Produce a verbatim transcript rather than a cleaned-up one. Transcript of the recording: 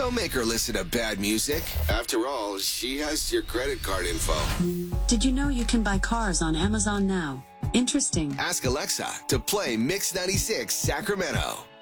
Don't make her listen to bad music. After all, she has your credit card info. Did you know you can buy cars on Amazon now? Interesting. Ask Alexa to play Mix ninety-six Sacramento.